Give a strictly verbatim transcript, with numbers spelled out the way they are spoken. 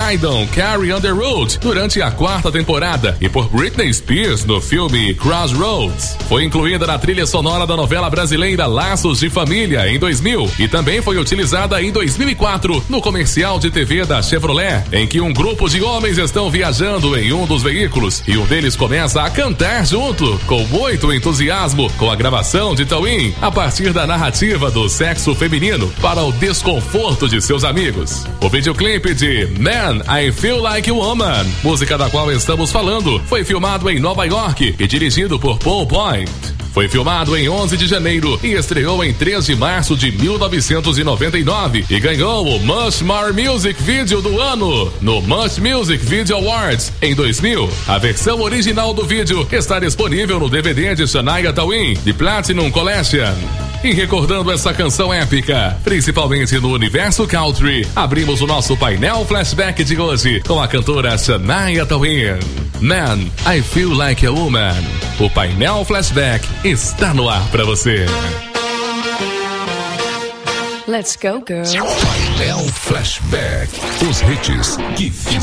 Idol Carrie Underwood durante a quarta temporada e por Britney Spears no filme Crossroads. Foi incluída na trilha sonora da novela brasileira Laços de Família em dois mil e também foi utilizada em dois mil e quatro no comercial de T V da Chevrolet, em que um grupo de homens estão viajando em um dos veículos e um deles começa a cantar junto, com muito entusiasmo, com a gravação de Tawin, a partir da narrativa do sexo feminino para o desconforto de seus amigos. O videoclipe de Man, I Feel Like a Woman, música da qual estamos falando, foi filmado em Nova York e dirigido por Paul Point. Foi filmado em onze de janeiro e estreou em três de março de mil novecentos e noventa e nove e ganhou o Much More Music Video do ano no Much Music Video Awards em dois mil. A versão original do vídeo está disponível no D V D de Shania Twain, The Platinum Collection. E recordando essa canção épica, principalmente no universo country, abrimos o nosso painel flashback de hoje com a cantora Shania Twain. Man, I Feel Like a Woman. O painel flashback está no ar pra você. Let's go, girl. Painel Flashback. Os hits que fizeram